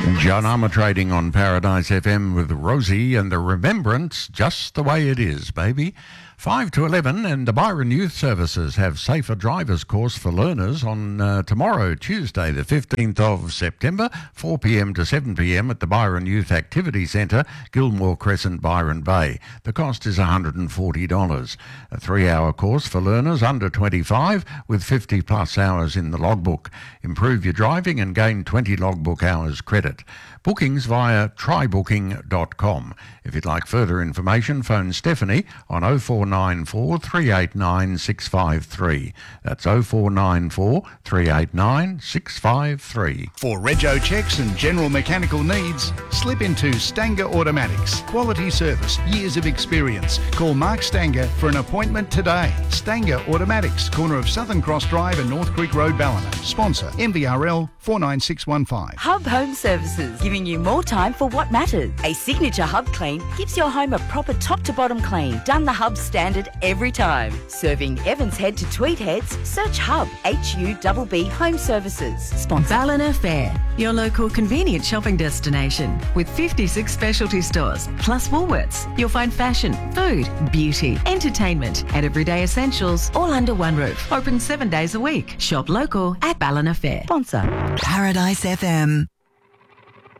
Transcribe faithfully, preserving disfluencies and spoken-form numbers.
John Armour trading on Paradise F M with Rosie and the Remembrance, just the way it is, baby. five to eleven, and the Byron Youth Services have Safer Drivers course for learners on uh, tomorrow, Tuesday, the fifteenth of September, four p.m. to seven p.m. at the Byron Youth Activity Centre, Gilmore Crescent, Byron Bay. The cost is one hundred forty dollars. A three-hour course for learners under twenty-five with fifty plus hours in the logbook. Improve your driving and gain twenty logbook hours credit. Bookings via try booking dot com. If you'd like further information, phone Stephanie on oh four nine four, three eight nine, six five three. That's oh four nine four, three eight nine, six five three. For rego checks and general mechanical needs, slip into Stanger Automatics. Quality service, years of experience. Call Mark Stanger for an appointment today. Stanger Automatics, corner of Southern Cross Drive and North Creek Road, Ballina. Sponsor M V R L four nine six one five. Hub Home Services, giving you more time for what matters. A signature Hub clean gives your home a proper top to bottom clean, done the Hub standard every time. Serving Evans Head to Tweed Heads, search Hub, H U B B Home Services. Sponsor Ballina Fair, your local convenient shopping destination with fifty-six specialty stores, plus Woolworths. You'll find fashion, food, beauty, entertainment and everyday essentials all under one roof. Open seven days a week. Shop local at Ballina Fair. Sponsor Paradise F M.